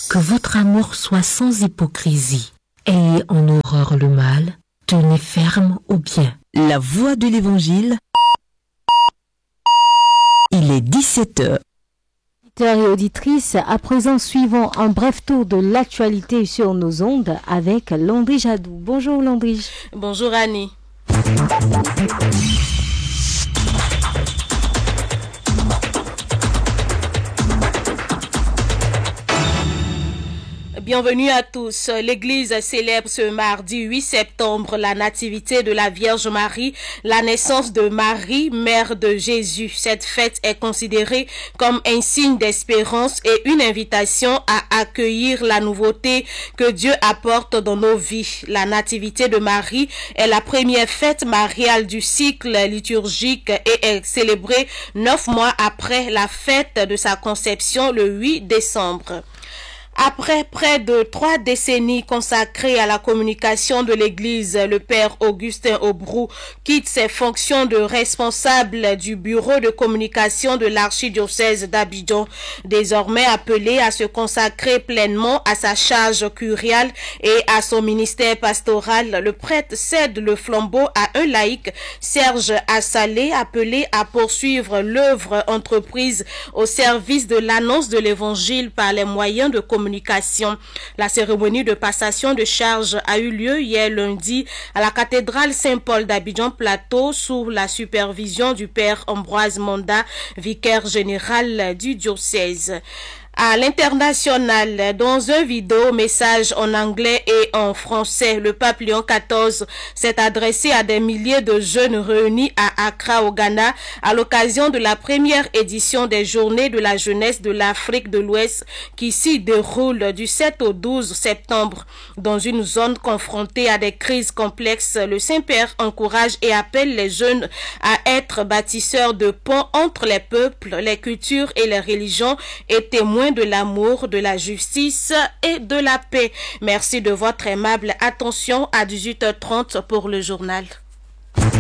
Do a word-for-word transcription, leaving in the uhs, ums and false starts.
Que votre amour soit sans hypocrisie. Ayez en horreur le mal, tenez ferme au bien. La voix de l'Évangile. Il est dix-sept heures. Auditeurs et auditrices, à présent suivons un bref tour de l'actualité sur nos ondes avec Landry Jadou. Bonjour Landry. Bonjour Annie. Bienvenue à tous. L'Église célèbre ce mardi huit septembre la nativité de la Vierge Marie, la naissance de Marie, mère de Jésus. Cette fête est considérée comme un signe d'espérance et une invitation à accueillir la nouveauté que Dieu apporte dans nos vies. La nativité de Marie est la première fête mariale du cycle liturgique et est célébrée neuf mois après la fête de sa conception le huit décembre. Après près de trois décennies consacrées à la communication de l'Église, le Père Augustin Aubrou quitte ses fonctions de responsable du bureau de communication de l'archidiocèse d'Abidjan. Désormais appelé à se consacrer pleinement à sa charge curiale et à son ministère pastoral, le prêtre cède le flambeau à un laïc, Serge Assalé, appelé à poursuivre l'œuvre entreprise au service de l'annonce de l'Évangile par les moyens de communication. La cérémonie de passation de charge a eu lieu hier lundi à la cathédrale Saint-Paul d'Abidjan Plateau sous la supervision du Père Ambroise Monda, vicaire général du diocèse. À l'international, dans un vidéo message en anglais et en français, le pape Léon quatorze s'est adressé à des milliers de jeunes réunis à Accra au Ghana à l'occasion de la première édition des Journées de la jeunesse de l'Afrique de l'Ouest qui s'y déroule du sept au douze septembre. Dans une zone confrontée à des crises complexes, le Saint-Père encourage et appelle les jeunes à être bâtisseurs de ponts entre les peuples, les cultures et les religions et témoins de l'amour, de la justice et de la paix. Merci de votre aimable attention. À dix-huit heures trente pour le journal.